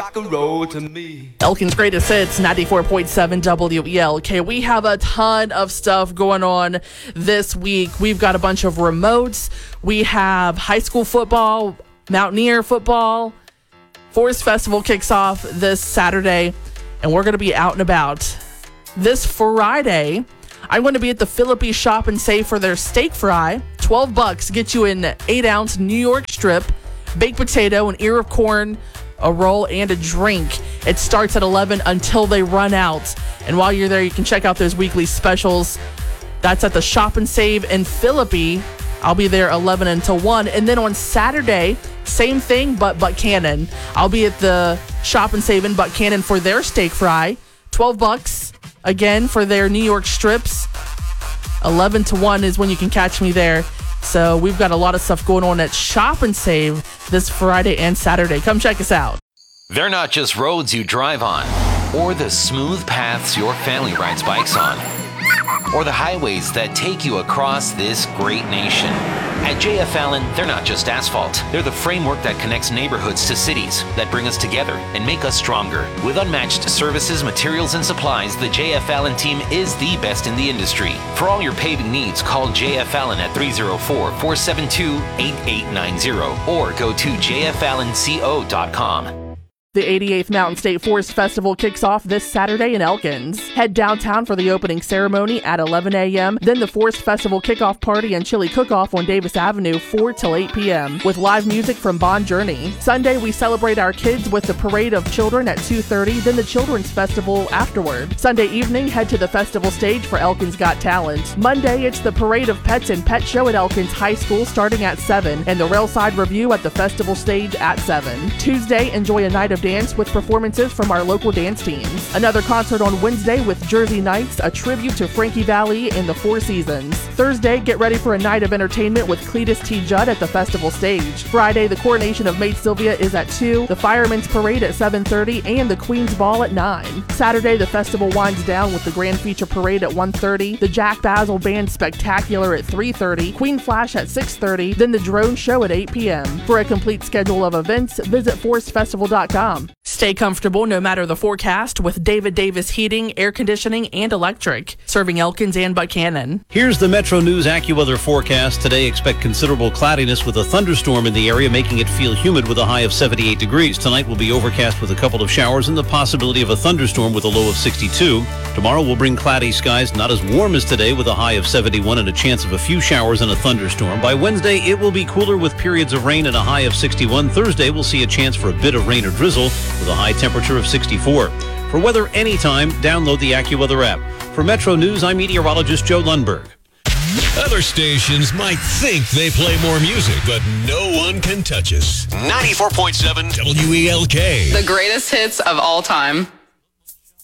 like a road to me. Elkin's Greatest Hits, 94.7 WELK. We have a ton of stuff going on this week. We've got a bunch of remotes. We have high school football, Mountaineer football. Forest Festival kicks off this Saturday, and we're going to be out and about. This Friday, I'm going to be at the Philippi Shop and Save for their steak fry. $12 get you an 8-ounce New York strip, baked potato, an ear of corn, a roll, and a drink. It starts at 11 until they run out. And while you're there, you can check out those weekly specials. That's at the Shop and Save in Philippi. I'll be there 11 until 1. And then on Saturday, same thing, but Buchanan. I'll be at the Shop and Save in Buchanan for their steak fry. $12 again for their New York strips. 11 to 1 is when you can catch me there. So we've got a lot of stuff going on at Shop and Save this Friday and Saturday. Come check us out. They're not just roads you drive on, or the smooth paths your family rides bikes on, or the highways that take you across this great nation. At J.F. Allen, they're not just asphalt. They're the framework that connects neighborhoods to cities, that bring us together and make us stronger. With unmatched services, materials, and supplies, the J.F. Allen team is the best in the industry. For all your paving needs, call J.F. Allen at 304-472-8890 or go to jfallenco.com. The 88th Mountain State Forest Festival kicks off this Saturday in Elkins. Head downtown for the opening ceremony at 11 a.m., then the Forest Festival kickoff party and chili cook-off on Davis Avenue 4 till 8 p.m. with live music from Bon Journey. Sunday, we celebrate our kids with the Parade of Children at 2:30, then the Children's Festival afterward. Sunday evening, head to the festival stage for Elkins Got Talent. Monday, it's the Parade of Pets and Pet Show at Elkins High School starting at 7, and the Railside Review at the festival stage at 7. Tuesday, enjoy a night of dance with performances from our local dance teams. Another concert on Wednesday with Jersey Nights, a tribute to Frankie Valli and the Four Seasons. Thursday, get ready for a night of entertainment with Cletus T. Judd at the festival stage. Friday, the coronation of Maid Sylvia is at 2, the Fireman's Parade at 7:30, and the Queen's Ball at 9. Saturday, the festival winds down with the Grand Feature Parade at 1:30, the Jack Basil Band Spectacular at 3:30, Queen Flash at 6:30, then the Drone Show at 8 p.m. For a complete schedule of events, visit forestfestival.com. Stay comfortable no matter the forecast with David Davis Heating, Air Conditioning, and Electric, serving Elkins and Buchanan. Here's the Metro News AccuWeather forecast. Today, expect considerable cloudiness with a thunderstorm in the area, making it feel humid with a high of 78 degrees. Tonight will be overcast with a couple of showers and the possibility of a thunderstorm with a low of 62. Tomorrow will bring cloudy skies, not as warm as today, with a high of 71 and a chance of a few showers and a thunderstorm. By Wednesday, it will be cooler with periods of rain and a high of 61. Thursday, we'll see a chance for a bit of rain or drizzle with a high temperature of 64. For weather anytime, download the AccuWeather app. For Metro News, I'm meteorologist Joe Lundberg. Other stations might think they play more music, but no one can touch us. 94.7 WELK. The greatest hits of all time.